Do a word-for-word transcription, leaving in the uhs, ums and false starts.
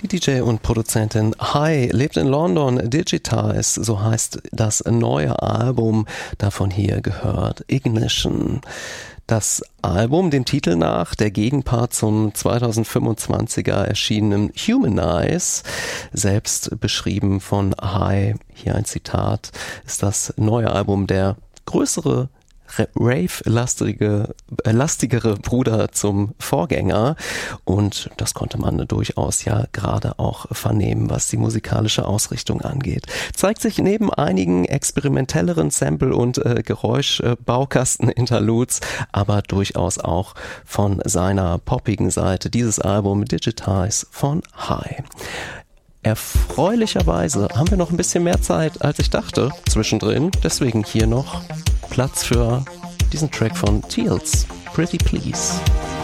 Die D J und Produzentin Hi lebt in London. Digitize, so heißt das neue Album, davon hier gehört Ignition. Das Album, dem Titel nach, der Gegenpart zum zweitausendfünfundzwanziger erschienenen Humanize, selbst beschrieben von Hi, hier ein Zitat, ist das neue Album der größere Rave-lastige, äh, lastigere Bruder zum Vorgänger, und das konnte man durchaus ja gerade auch vernehmen, was die musikalische Ausrichtung angeht. Zeigt sich neben einigen experimentelleren Sample- und äh, Geräusch-Baukasten-Interludes, aber durchaus auch von seiner poppigen Seite dieses Album Digitize von Hi. Erfreulicherweise haben wir noch ein bisschen mehr Zeit, als ich dachte, zwischendrin. Deswegen hier noch Platz für diesen Track von Teals, Pretty Please.